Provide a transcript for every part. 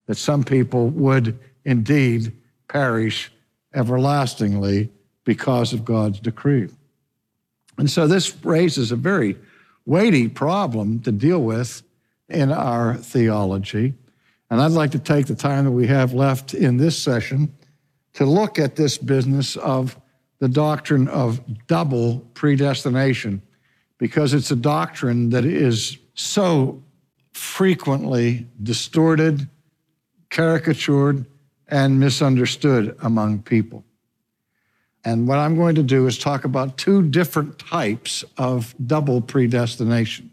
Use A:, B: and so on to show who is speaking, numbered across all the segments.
A: that some people would indeed perish everlastingly because of God's decree. And so this raises a very weighty problem to deal with in our theology. And I'd like to take the time that we have left in this session to look at this business of the doctrine of double predestination, because it's a doctrine that is so frequently distorted, caricatured, and misunderstood among people. And what I'm going to do is talk about two different types of double predestination.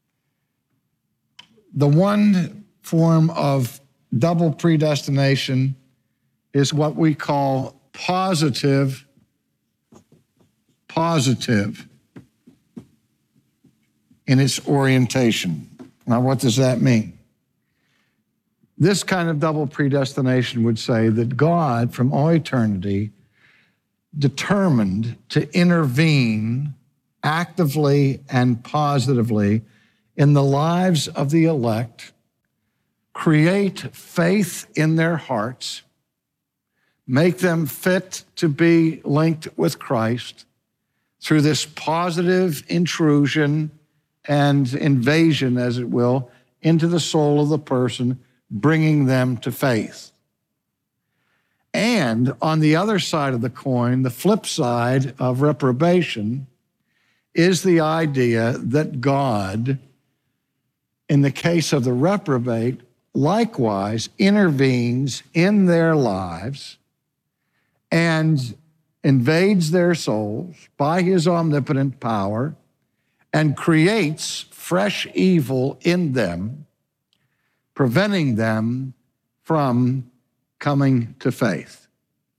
A: The one form of double predestination is what we call positive in its orientation. Now, what does that mean? This kind of double predestination would say that God, from all eternity, determined to intervene actively and positively in the lives of the elect, create faith in their hearts, make them fit to be linked with Christ through this positive intrusion and invasion, as it will, into the soul of the person, bringing them to faith. And on the other side of the coin, the flip side of reprobation is the idea that God, in the case of the reprobate, likewise intervenes in their lives and invades their souls by his omnipotent power and creates fresh evil in them, preventing them from coming to faith.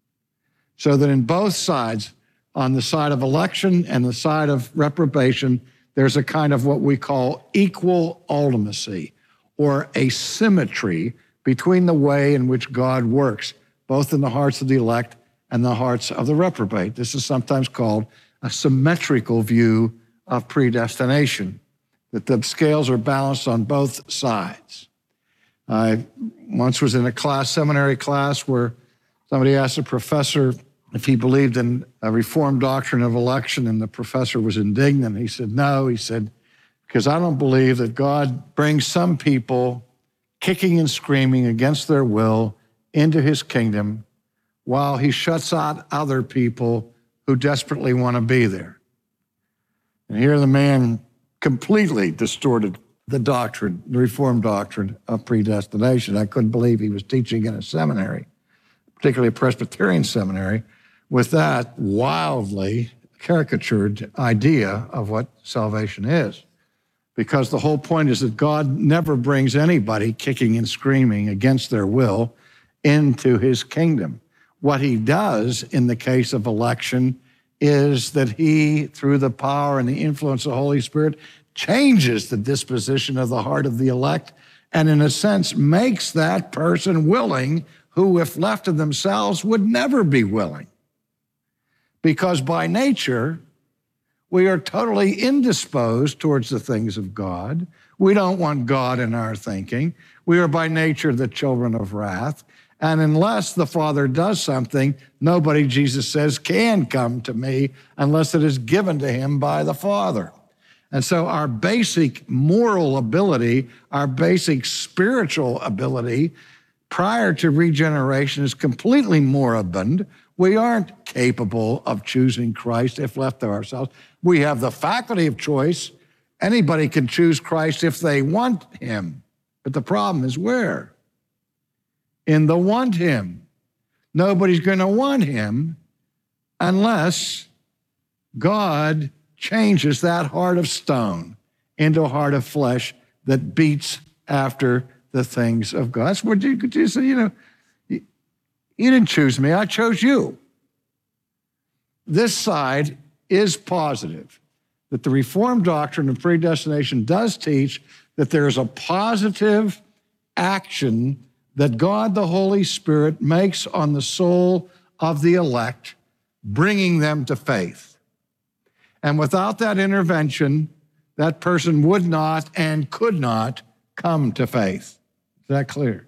A: So that in both sides, on the side of election and the side of reprobation, there's a kind of what we call equal ultimacy or asymmetry between the way in which God works, both in the hearts of the elect and the hearts of the reprobate. This is sometimes called a symmetrical view of predestination, that the scales are balanced on both sides. I once was in a seminary class where somebody asked a professor if he believed in a Reformed doctrine of election, and the professor was indignant. He said, no, he said, because I don't believe that God brings some people kicking and screaming against their will into his kingdom while he shuts out other people who desperately want to be there. And here the man completely distorted the doctrine, the Reformed doctrine of predestination. I couldn't believe he was teaching in a seminary, particularly a Presbyterian seminary, with that wildly caricatured idea of what salvation is. Because the whole point is that God never brings anybody kicking and screaming against their will into his kingdom. What he does in the case of election is that he, through the power and the influence of the Holy Spirit, changes the disposition of the heart of the elect and, in a sense, makes that person willing who, if left to themselves, would never be willing. Because by nature, we are totally indisposed towards the things of God. We don't want God in our thinking. We are by nature the children of wrath. And unless the Father does something, nobody, Jesus says, can come to me unless it is given to him by the Father. And so our basic moral ability, our basic spiritual ability prior to regeneration is completely moribund. We aren't capable of choosing Christ if left to ourselves. We have the faculty of choice. Anybody can choose Christ if they want him. But the problem is where? In the want him. Nobody's going to want him unless God changes that heart of stone into a heart of flesh that beats after the things of God. That's what you say, you didn't choose me, I chose you. This side is positive, that the Reformed doctrine of predestination does teach that there is a positive action that God, the Holy Spirit, makes on the soul of the elect, bringing them to faith. And without that intervention, that person would not and could not come to faith. Is that clear?